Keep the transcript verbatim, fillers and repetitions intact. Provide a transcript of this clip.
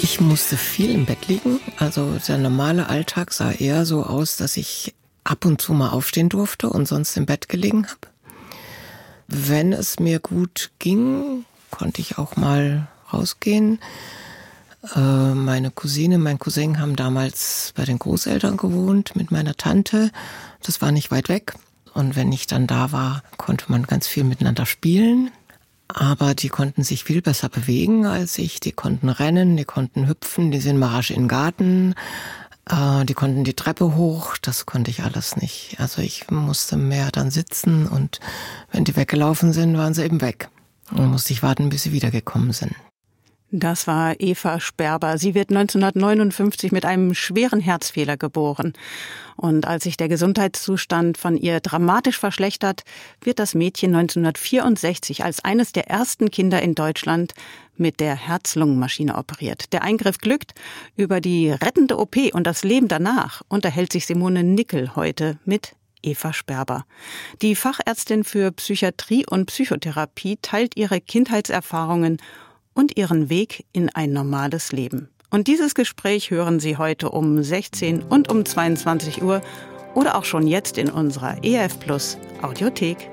Ich musste viel im Bett liegen. Also der normale Alltag sah eher so aus, dass ich ab und zu mal aufstehen durfte und sonst im Bett gelegen habe. Wenn es mir gut ging, konnte ich auch mal rausgehen. Äh, meine Cousine, mein Cousin haben damals bei den Großeltern gewohnt mit meiner Tante. Das war nicht weit weg. Und wenn ich dann da war, konnte man ganz viel miteinander spielen. Aber die konnten sich viel besser bewegen als ich. Die konnten rennen, die konnten hüpfen, die sind mal rasch in den Garten. Äh, die konnten die Treppe hoch. Das konnte ich alles nicht. Also ich musste mehr dann sitzen und wenn die weggelaufen sind, waren sie eben weg. Und dann musste ich warten, bis sie wiedergekommen sind. Das war Eva Sperber. Sie wird neunzehnhundertneunundfünfzig mit einem schweren Herzfehler geboren. Und als sich der Gesundheitszustand von ihr dramatisch verschlechtert, wird das Mädchen neunzehnhundertvierundsechzig als eines der ersten Kinder in Deutschland mit der Herz-Lungen-Maschine operiert. Der Eingriff glückt. Über die rettende O P und das Leben danach unterhält sich Simone Nickel heute mit Eva Sperber. Die Fachärztin für Psychiatrie und Psychotherapie teilt ihre Kindheitserfahrungen und ihren Weg in ein normales Leben. Und dieses Gespräch hören Sie heute um sechzehn und um zweiundzwanzig Uhr oder auch schon jetzt in unserer E R F Plus Audiothek.